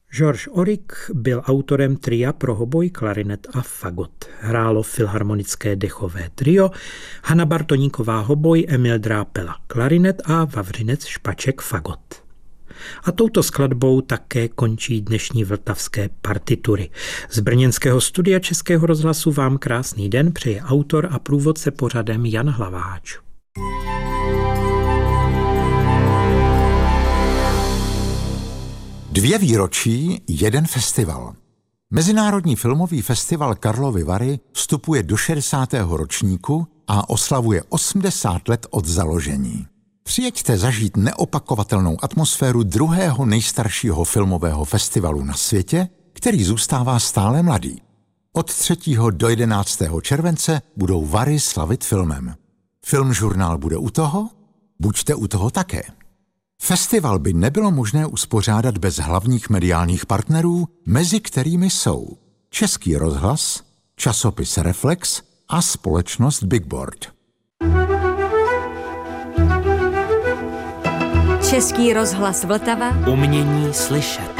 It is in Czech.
Georges Auric byl autorem tria pro hoboj, klarinet a fagot. Hrálo filharmonické dechové trio, Hana Bartoníková hoboj, Emil Drápela klarinet a Vavřinec Špaček fagot. A touto skladbou také končí dnešní vltavské partitury. Z brněnského studia Českého rozhlasu vám krásný den přeje autor a průvodce pořadem Jan Hlaváč. Dvě výročí, jeden festival. Mezinárodní filmový festival Karlovy Vary vstupuje do 60. ročníku a oslavuje 80 let od založení. Přijeďte zažít neopakovatelnou atmosféru druhého nejstaršího filmového festivalu na světě, který zůstává stále mladý. Od 3. do 11. července budou Vary slavit filmem. Filmžurnál bude u toho? Buďte u toho také. Festival by nebylo možné uspořádat bez hlavních mediálních partnerů, mezi kterými jsou Český rozhlas, časopis Reflex a společnost Bigboard. Český rozhlas Vltava. Umění slyšet.